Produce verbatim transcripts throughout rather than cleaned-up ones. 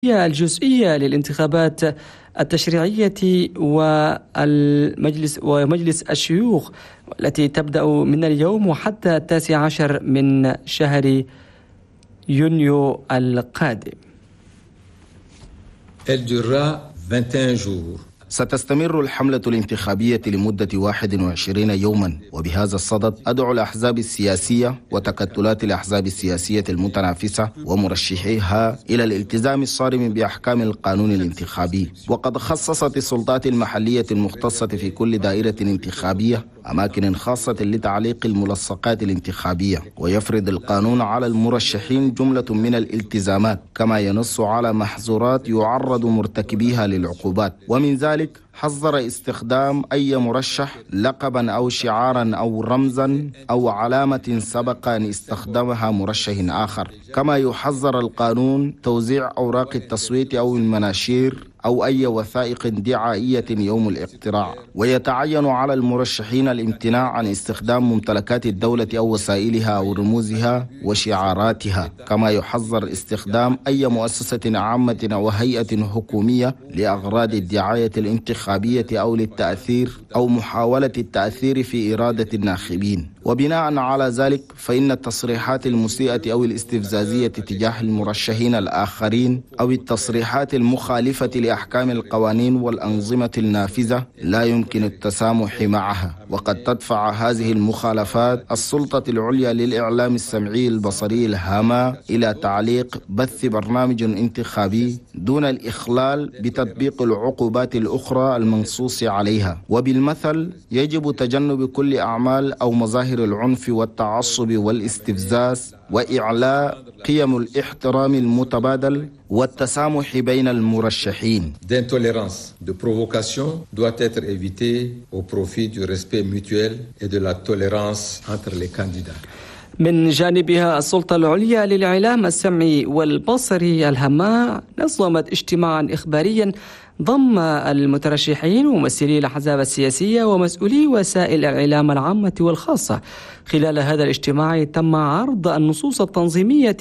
هي الجزئية للانتخابات التشريعية والمجلس ومجلس الشيوخ التي تبدأ من اليوم وحتى التاسع عشر من شهر يونيو القادم. ستستمر الحملة الانتخابية لمدة واحد وعشرين يوما، وبهذا الصدد أدعو الأحزاب السياسية وتكتلات الأحزاب السياسية المتنافسة ومرشحيها إلى الالتزام الصارم بأحكام القانون الانتخابي. وقد خصصت السلطات المحلية المختصة في كل دائرة انتخابية أماكن خاصة لتعليق الملصقات الانتخابية، ويفرض القانون على المرشحين جملة من الالتزامات، كما ينص على محظورات يعرض مرتكبيها للعقوبات. ومن ذلك حظر استخدام أي مرشح لقبا أو شعارا أو رمزا أو علامة سبق أن استخدمها مرشح آخر. كما يحظر القانون توزيع أوراق التصويت أو المناشير أو أي وثائق دعائية يوم الاقتراع. ويتعين على المرشحين الامتناع عن استخدام ممتلكات الدولة أو وسائلها أو رموزها وشعاراتها. كما يحظر استخدام أي مؤسسة عامة أو هيئة حكومية لأغراض الدعاية الانتخابية أو للتأثير أو محاولة التأثير في إرادة الناخبين. وبناء على ذلك فإن التصريحات المسيئة أو الاستفزازية تجاه المرشحين الآخرين أو التصريحات المخالفة لأحكام القوانين والأنظمة النافذة لا يمكن التسامح معها. وقد تدفع هذه المخالفات السلطة العليا للإعلام السمعي البصري الهامة إلى تعليق بث برنامج انتخابي دون الإخلال بتطبيق العقوبات الأخرى المنصوص عليها. وبالمثل يجب تجنب كل أعمال أو مظاهر العنف والتعصب والاستفزاز، وإعلاء قيم الاحترام المتبادل والتسامح بين المرشحين. D'intolérance, de provocation doit être évitée au profit du respect mutuel et de la tolérance entre les candidats. من جانبها السلطة العليا للإعلام السمعي والبصري الهماء نظمت اجتماعا إخباريا ضم المترشحين وممثلي الأحزاب السياسية ومسؤولي وسائل الإعلام العامة والخاصة. خلال هذا الاجتماع تم عرض النصوص التنظيمية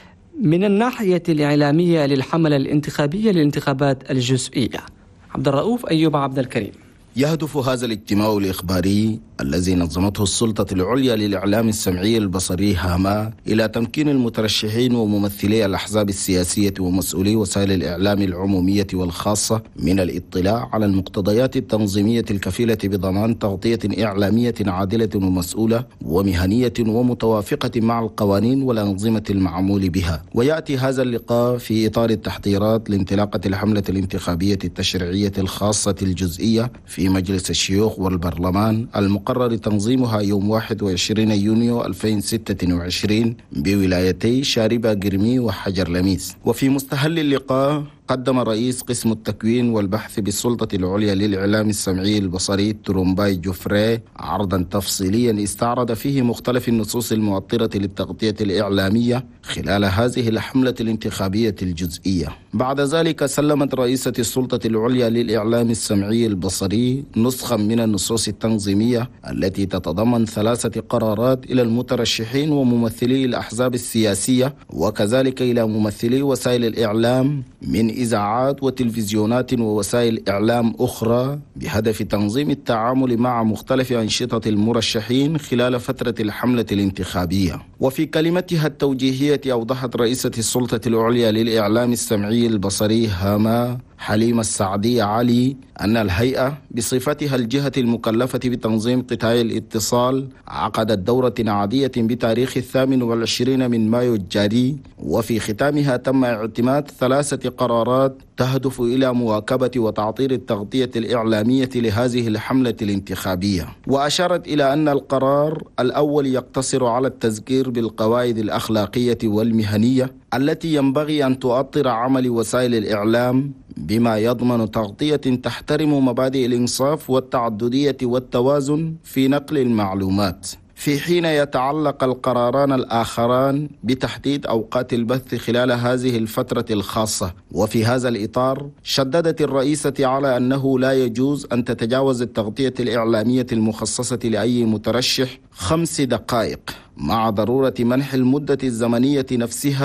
من الناحية الإعلامية للحملة الانتخابية للانتخابات الجزئية. عبد الرؤوف أيوب عبد الكريم. يهدف هذا الاجتماع الإخباري الذي نظمته السلطة العليا للإعلام السمعي البصري هاما إلى تمكين المترشحين وممثلي الأحزاب السياسية ومسؤولي وسائل الإعلام العمومية والخاصة من الاطلاع على المقتضيات التنظيمية الكفيلة بضمان تغطية إعلامية عادلة ومسؤولة ومهنية ومتوافقة مع القوانين والأنظمة المعمول بها. ويأتي هذا اللقاء في إطار التحضيرات لانطلاقة الحملة الانتخابية التشريعية الخاصة الجزئية في مجلس الشيوخ والبرلمان المقرر تنظيمها يوم واحد وعشرين يونيو ألفين وستة وعشرين بولايتي شاربة قرمي وحجر لميس. وفي مستهل اللقاء قدم رئيس قسم التكوين والبحث بالسلطة العليا للإعلام السمعي البصري ترومباي جوفري عرضا تفصيليا استعرض فيه مختلف النصوص المؤطرة للتغطية الإعلامية خلال هذه الحملة الانتخابية الجزئية. بعد ذلك سلمت رئيسة السلطة العليا للإعلام السمعي البصري نسخا من النصوص التنظيمية التي تتضمن ثلاثة قرارات إلى المترشحين وممثلي الأحزاب السياسية وكذلك إلى ممثلي وسائل الإعلام من إذاعات وتلفزيونات ووسائل إعلام أخرى بهدف تنظيم التعامل مع مختلف أنشطة المرشحين خلال فترة الحملة الانتخابية. وفي كلمتها التوجيهية أوضحت رئيسة السلطة العليا للإعلام السمعي البصري هاما حليمة السعدي علي أن الهيئة بصفتها الجهة المكلفة بتنظيم قطاع الاتصال عقدت دورة عادية بتاريخ الثامن والعشرين من مايو الجاري، وفي ختامها تم اعتماد ثلاثة قرارات تهدف إلى مواكبة وتعطيل التغطية الإعلامية لهذه الحملة الانتخابية. وأشارت إلى أن القرار الأول يقتصر على التذكير بالقواعد الأخلاقية والمهنية التي ينبغي أن تؤطر عمل وسائل الإعلام بما يضمن تغطية تحترم مبادئ الإنصاف والتعددية والتوازن في نقل المعلومات، في حين يتعلق القراران الآخران بتحديد أوقات البث خلال هذه الفترة الخاصة. وفي هذا الإطار شددت الرئيسة على أنه لا يجوز أن تتجاوز التغطية الإعلامية المخصصة لأي مترشح خمس دقائق، مع ضرورة منح المدة الزمنية نفسها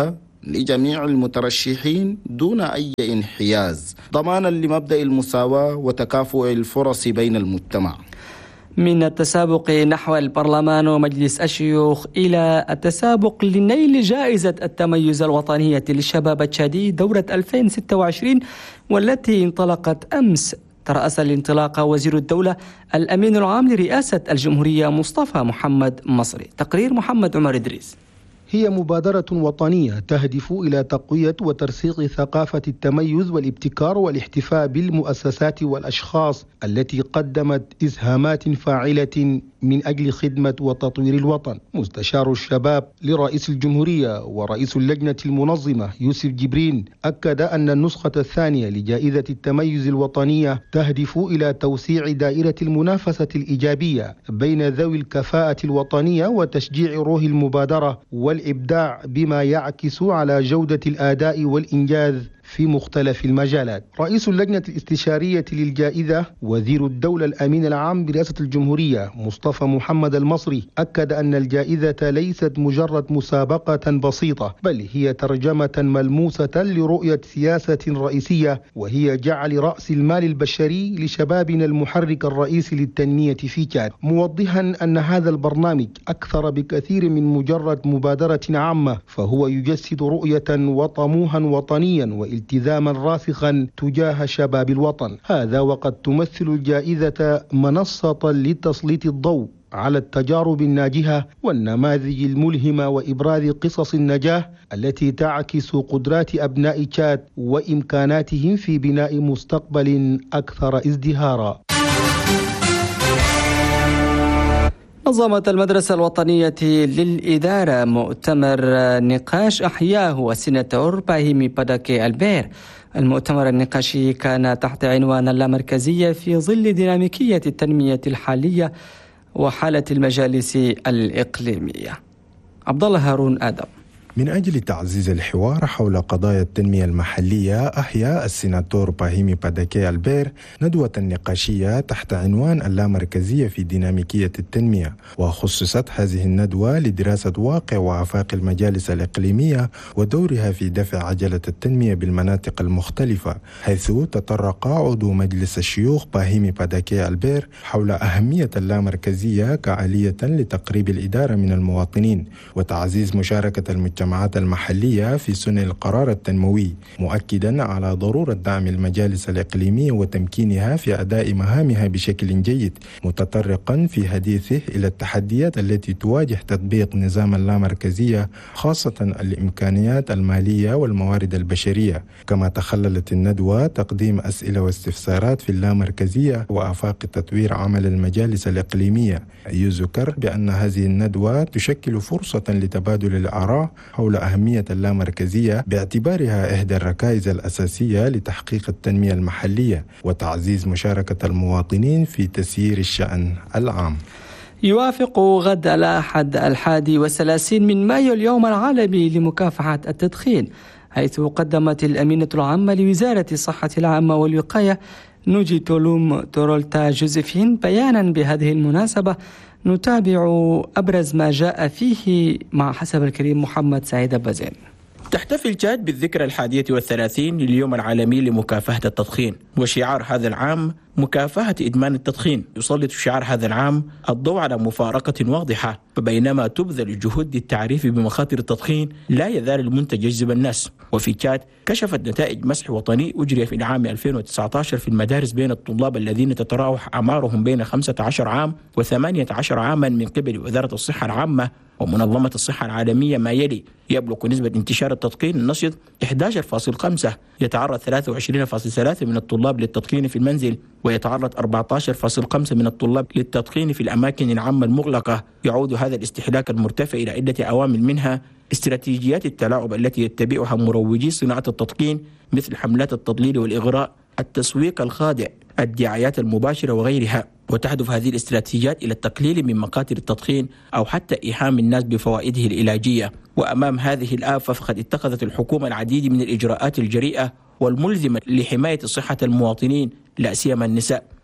لجميع المترشحين دون أي انحياز، ضمانا لمبدأ المساواة وتكافؤ الفرص بين المجتمع. من التسابق نحو البرلمان ومجلس الشيوخ إلى التسابق لنيل جائزة التميز الوطنية للشباب التشادي دورة ألفين وستة وعشرين والتي انطلقت أمس. ترأس الانطلاقة وزير الدولة الأمين العام لرئاسة الجمهورية مصطفى محمد مصري. تقرير محمد عمر إدريس. هي مبادرة وطنية تهدف إلى تقوية وترسيخ ثقافة التميز والابتكار والاحتفاء بالمؤسسات والأشخاص التي قدمت إسهامات فاعلة من أجل خدمة وتطوير الوطن. مستشار الشباب لرئيس الجمهورية ورئيس اللجنة المنظمة يوسف جبرين أكد أن النسخة الثانية لجائزة التميز الوطنية تهدف إلى توسيع دائرة المنافسة الإيجابية بين ذوي الكفاءة الوطنية وتشجيع روح المبادرة والإبداع بما يعكس على جودة الأداء والإنجاز في مختلف المجالات. رئيس اللجنة الاستشارية للجائزة وزير الدولة الأمين العام برئاسة الجمهورية مصطفى محمد المصري أكد أن الجائزة ليست مجرد مسابقة بسيطة، بل هي ترجمة ملموسة لرؤية سياسة رئيسية، وهي جعل رأس المال البشري لشبابنا المحرك الرئيسي للتنمية في تشاد، موضحا أن هذا البرنامج أكثر بكثير من مجرد مبادرة عامة، فهو يجسد رؤية وطموحا وطنيا والتزاما راسخا تجاه شباب الوطن. هذا وقد تمثل الجائزة منصة لتسليط الضوء على التجارب الناجحة والنماذج الملهمة وإبراز قصص النجاح التي تعكس قدرات أبناء تشاد وإمكاناتهم في بناء مستقبل أكثر ازدهارا. نظمت المدرسة الوطنية للإدارة مؤتمر نقاش أحياه السيناتور باهيمي باداكي ألبير. المؤتمر النقاشي كان تحت عنوان اللامركزية في ظل ديناميكية التنمية الحالية وحالة المجالس الإقليمية. عبد الله هارون آدم. من أجل تعزيز الحوار حول قضايا التنمية المحلية أحيا السيناتور باهيمي باداكي ألبير ندوة نقاشية تحت عنوان اللامركزية في ديناميكية التنمية، وخصصت هذه الندوة لدراسة واقع وآفاق المجالس الإقليمية ودورها في دفع عجلة التنمية بالمناطق المختلفة، حيث تطرق عضو مجلس الشيوخ باهيمي باداكي ألبير حول أهمية اللامركزية كآلية لتقريب الإدارة من المواطنين وتعزيز مشاركة المجتمع المجتمعات المحلية في صنع القرار التنموي، مؤكدا على ضرورة دعم المجالس الإقليمية وتمكينها في أداء مهامها بشكل جيد، متطرقا في حديثه إلى التحديات التي تواجه تطبيق نظام اللامركزية، خاصة الإمكانيات المالية والموارد البشرية. كما تخللت الندوة تقديم أسئلة واستفسارات في اللامركزية وآفاق تطوير عمل المجالس الإقليمية. يذكر بأن هذه الندوة تشكل فرصة لتبادل الآراء حول أهمية اللامركزية باعتبارها إحدى الركائز الأساسية لتحقيق التنمية المحلية وتعزيز مشاركة المواطنين في تسيير الشأن العام. يوافق غد الأحد الحادي والثلاثين من مايو اليوم العالمي لمكافحة التدخين، حيث قدمت الأمينة العامة لوزارة الصحة العامة والوقاية نوجي تولوم تورولتا جوزيفين بيانا بهذه المناسبة. نتابع أبرز ما جاء فيه مع حسب الكريم محمد سعيد بازين. تحتفل تشاد بالذكرى الحادية والثلاثين لليوم العالمي لمكافحة التدخين، وشعار هذا العام مكافحة إدمان التدخين. يسلط شعار هذا العام الضوء على مفارقة واضحة، فبينما تبذل جهود للتعريف بمخاطر التدخين لا يزال المنتج يجذب الناس. وفي تشاد كشفت نتائج مسح وطني أجري في العام ألفين وتسعة عشر في المدارس بين الطلاب الذين تتراوح أعمارهم بين خمسة عشر عام وثمانية عشر عاما من قبل وزارة الصحة العامة ومنظمة الصحة العالمية ما يلي: يبلغ نسبة انتشار التدخين النشط أحد عشر فاصلة خمسة، يتعرض ثلاثة وعشرين فاصلة ثلاثة من الطلاب للتدخين في المنزل، ويتعرض أربعة عشر فاصلة خمسة من الطلاب للتدخين في الأماكن العامة المغلقة. يعود هذا الاستهلاك المرتفع إلى عدة عوامل، منها استراتيجيات التلاعب التي يتبعها مروجي صناعة التدخين مثل حملات التضليل والإغراء، التسويق الخادع، الدعايات المباشرة وغيرها. وتهدف هذه الاستراتيجيات إلى التقليل من مخاطر التدخين أو حتى إيهام الناس بفوائده العلاجية. وأمام هذه الآفة فقد اتخذت الحكومة العديد من الإجراءات الجريئة والملزمة لحماية صحة المواطنين لا سيما النساء.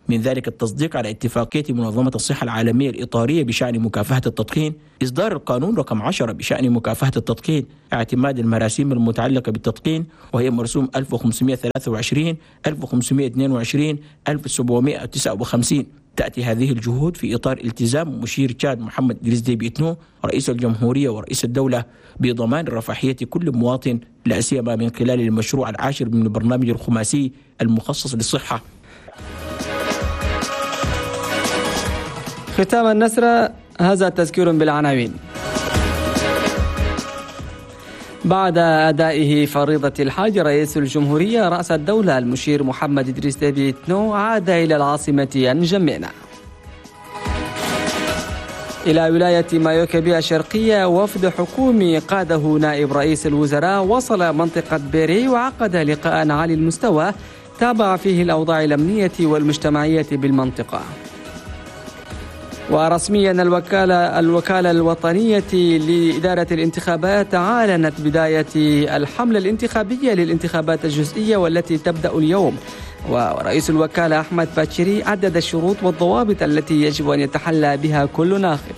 من ذلك التصديق على اتفاقية منظمة الصحة العالمية الإطارية بشأن مكافحة التدخين، إصدار القانون رقم عشرة بشأن مكافحة التدخين، اعتماد المراسيم المتعلقة بالتدخين وهي مرسوم ألف وخمسمائة وثلاثة وعشرين، ألف وخمسمائة واثنين وعشرين، ألف وسبعمائة وتسعة وخمسين. تأتي هذه الجهود في إطار التزام مشير تشاد محمد إدريس ديبي إتنو رئيس الجمهورية ورئيس الدولة بضمان رفاهية كل مواطن، لا سيما من خلال المشروع العاشر من البرنامج الخماسي المخصص للصحة. ختام النشرة هذا تذكير بالعناوين. بعد أدائه فريضة الحج، رئيس الجمهورية رأس الدولة المشير محمد إدريس ديبي إتنو عاد إلى العاصمة أنجمينا. إلى ولاية مايوكبي الشرقية، وفد حكومي قاده نائب رئيس الوزراء وصل منطقة بيري وعقد لقاء عالي المستوى تابع فيه الأوضاع الأمنية والمجتمعية بالمنطقة. ورسميا الوكالة الوكالة الوطنية لإدارة الانتخابات أعلنت بداية الحملة الانتخابية للانتخابات الجزئية والتي تبدأ اليوم. ورئيس الوكالة أحمد باتشيري عدد الشروط والضوابط التي يجب أن يتحلى بها كل ناخب.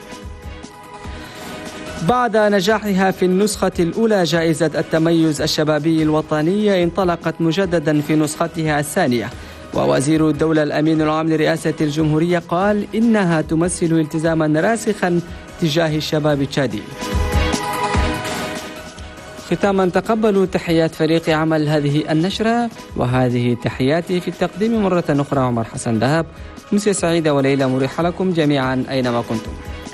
بعد نجاحها في النسخة الأولى، جائزة التميز الشبابي الوطنية انطلقت مجددا في نسختها الثانية. ووزير الدولة الأمين العام لرئاسة الجمهورية قال إنها تمثل التزاما راسخا تجاه الشباب التشادي. ختاما، تقبلوا تحيات فريق عمل هذه النشرة، وهذه تحياتي في التقديم مرة أخرى عمر حسن دهب. مساء سعيدة وليلة مريحة لكم جميعا أينما كنتم.